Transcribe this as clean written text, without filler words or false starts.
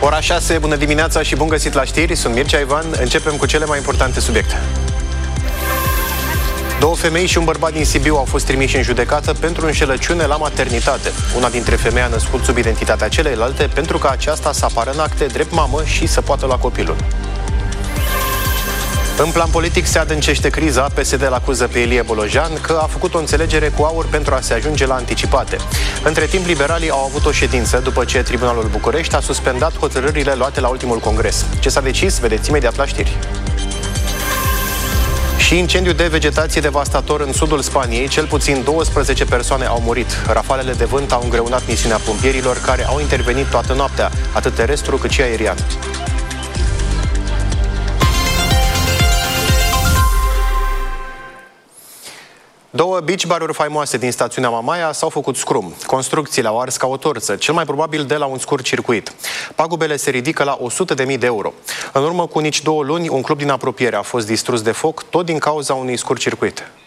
Ora 6, bună dimineața și bun găsit la știri, sunt Mircea Ivan, începem cu cele mai importante subiecte. 2 femei și un bărbat din Sibiu au fost trimiși în judecată pentru înșelăciune la maternitate. Una dintre femei a născut sub identitatea celeilalte pentru ca aceasta să apară în acte drept mamă și să poată lua copilul. În plan politic se adâncește criza. PSD îl acuză pe Ilie Bolojan că a făcut o înțelegere cu AUR pentru a se ajunge la anticipate. Între timp, liberalii au avut o ședință după ce Tribunalul București a suspendat hotărârile luate la ultimul congres. Ce s-a decis, vedeți imediat la știri. Și incendiu de vegetație devastator în sudul Spaniei, cel puțin 12 persoane au murit. Rafalele de vânt au îngreunat misiunea pompierilor care au intervenit toată noaptea, atât terestru cât și aerian. Două beach bar-uri faimoase din stațiunea Mamaia s-au făcut scrum. Construcțiile au ars ca o torță, cel mai probabil de la un scurt circuit. Pagubele se ridică la 100.000 de euro. În urmă cu nici 2 luni, un club din apropiere a fost distrus de foc, tot din cauza unui scurt circuit.